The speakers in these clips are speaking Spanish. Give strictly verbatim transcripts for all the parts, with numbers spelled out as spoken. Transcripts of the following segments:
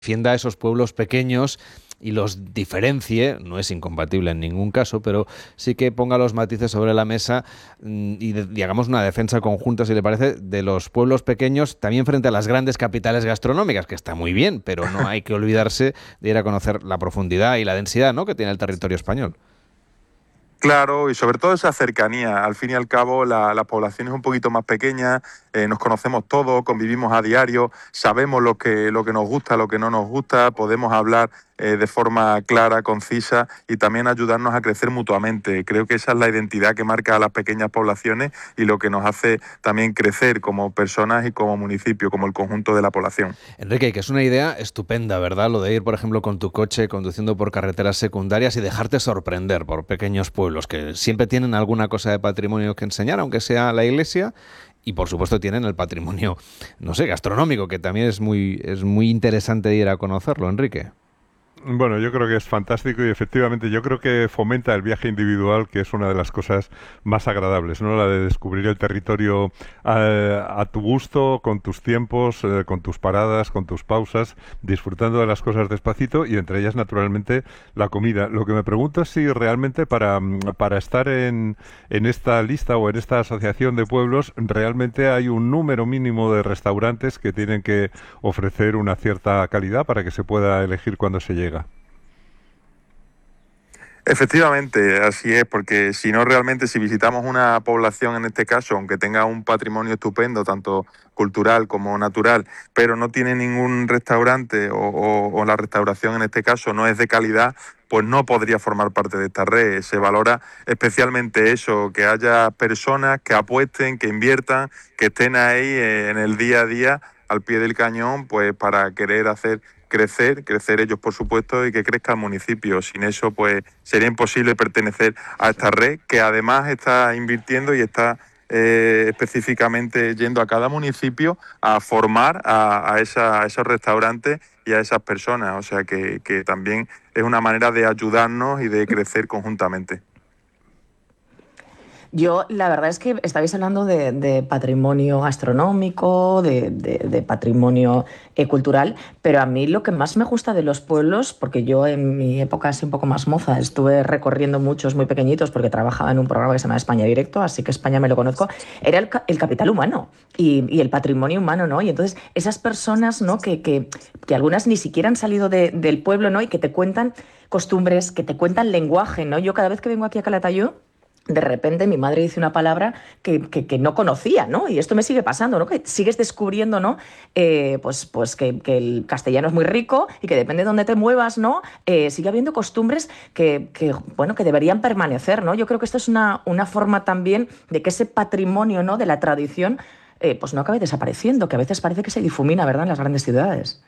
defienda a esos pueblos pequeños y los diferencie, no es incompatible en ningún caso, pero sí que ponga los matices sobre la mesa y, de, y hagamos una defensa conjunta, si le parece, de los pueblos pequeños también frente a las grandes capitales gastronómicas, que está muy bien, pero no hay que olvidarse de ir a conocer la profundidad y la densidad, ¿no?, que tiene el territorio español. Claro, y sobre todo esa cercanía. Al fin y al cabo, la, la población es un poquito más pequeña, eh, nos conocemos todos, convivimos a diario, sabemos lo que, lo que nos gusta, lo que no nos gusta, podemos hablar eh, de forma clara, concisa y también ayudarnos a crecer mutuamente. Creo que esa es la identidad que marca a las pequeñas poblaciones y lo que nos hace también crecer como personas y como municipio, como el conjunto de la población. Enrique, que es una idea estupenda, ¿verdad? Lo de ir, por ejemplo, con tu coche conduciendo por carreteras secundarias y dejarte sorprender por pequeños pueblos que siempre tienen alguna cosa de patrimonio que enseñar, aunque sea la iglesia, y por supuesto tienen el patrimonio, no sé, gastronómico, que también es muy, es muy interesante ir a conocerlo, Enrique. Bueno, yo creo que es fantástico y efectivamente yo creo que fomenta el viaje individual, que es una de las cosas más agradables, ¿no? La de descubrir el territorio a, a tu gusto, con tus tiempos, eh, con tus paradas, con tus pausas, disfrutando de las cosas despacito y entre ellas, naturalmente, la comida. Lo que me pregunto es si realmente para, para estar en, en esta lista o en esta asociación de pueblos, realmente hay un número mínimo de restaurantes que tienen que ofrecer una cierta calidad para que se pueda elegir cuando se llega. Efectivamente, así es, porque si no realmente, si visitamos una población en este caso, aunque tenga un patrimonio estupendo, tanto cultural como natural, pero no tiene ningún restaurante o, o, o la restauración en este caso no es de calidad, pues no podría formar parte de esta red. Se valora especialmente eso, que haya personas que apuesten, que inviertan, que estén ahí en el día a día, al pie del cañón, pues para querer hacer crecer, crecer ellos por supuesto y que crezca el municipio. Sin eso pues sería imposible pertenecer a esta red que además está invirtiendo y está eh, específicamente yendo a cada municipio a formar a, a, esa, a esos restaurantes y a esas personas. O sea que, que también es una manera de ayudarnos y de crecer conjuntamente. Yo, la verdad es que estabais hablando de, de patrimonio gastronómico, de, de, de patrimonio eh, cultural, pero a mí lo que más me gusta de los pueblos, porque yo en mi época así un poco más moza estuve recorriendo muchos muy pequeñitos porque trabajaba en un programa que se llama España Directo, así que España me lo conozco, era el, el capital humano y, y el patrimonio humano, ¿no? Y entonces esas personas, ¿no? Que, que, que algunas ni siquiera han salido de, del pueblo, ¿no? Y que te cuentan costumbres, que te cuentan lenguaje, ¿no? Yo cada vez que vengo aquí a Calatayud, de repente mi madre dice una palabra que, que, que no conocía, ¿no? Y esto me sigue pasando, ¿no? Que sigues descubriendo, ¿no? Eh, pues pues que, que el castellano es muy rico y que depende de dónde te muevas, ¿no? Eh, sigue habiendo costumbres que, que, bueno, que deberían permanecer, ¿no? Yo creo que esto es una, una forma también de que ese patrimonio, ¿no? De la tradición, eh, pues no acabe desapareciendo, que a veces parece que se difumina, ¿verdad? En las grandes ciudades.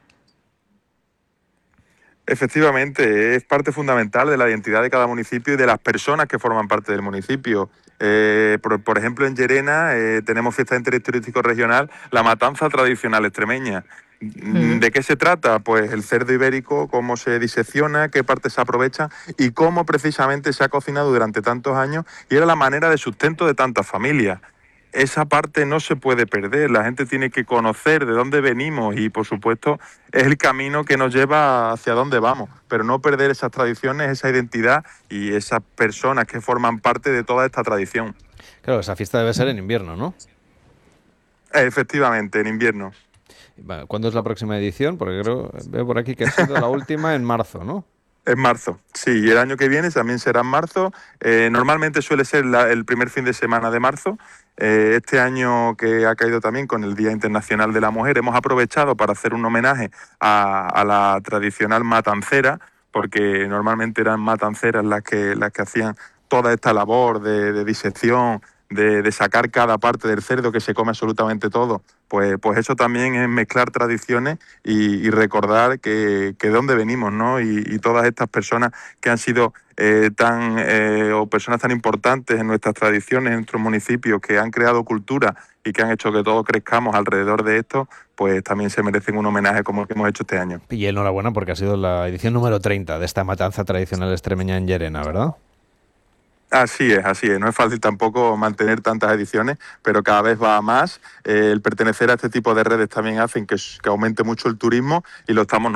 Efectivamente, es parte fundamental de la identidad de cada municipio y de las personas que forman parte del municipio. Eh, por, por ejemplo, en Llerena eh, tenemos fiesta de interés turístico regional, la matanza tradicional extremeña. Mm. ¿De qué se trata? Pues el cerdo ibérico, cómo se disecciona, qué partes se aprovechan y cómo precisamente se ha cocinado durante tantos años y era la manera de sustento de tantas familias. Esa parte no se puede perder, la gente tiene que conocer de dónde venimos y por supuesto es el camino que nos lleva hacia dónde vamos, pero no perder esas tradiciones, esa identidad y esas personas que forman parte de toda esta tradición. Claro, esa fiesta debe ser en invierno, ¿no? Efectivamente, en invierno. ¿Cuándo es la próxima edición? Porque creo, veo por aquí que ha sido la última en marzo, ¿no? En marzo, sí, y el año que viene también será en marzo. Eh, normalmente suele ser la, el primer fin de semana de marzo. Eh, este año que ha caído también con el Día Internacional de la Mujer, hemos aprovechado para hacer un homenaje a, a la tradicional matancera, porque normalmente eran matanceras las que, las que hacían toda esta labor de, de disección, de, de sacar cada parte del cerdo que se come absolutamente todo. Pues, pues eso también es mezclar tradiciones y, y recordar que, que de dónde venimos, ¿no? Y, y todas estas personas que han sido eh, tan eh, o personas tan importantes en nuestras tradiciones, en nuestros municipios, que han creado cultura y que han hecho que todos crezcamos alrededor de esto, pues también se merecen un homenaje como el que hemos hecho este año. Y enhorabuena porque ha sido la edición número treinta de esta matanza tradicional extremeña en Llerena, ¿verdad? Así es, así es. No es fácil tampoco mantener tantas ediciones, pero cada vez va a más. Eh, el pertenecer a este tipo de redes también hacen que, que aumente mucho el turismo y lo estamos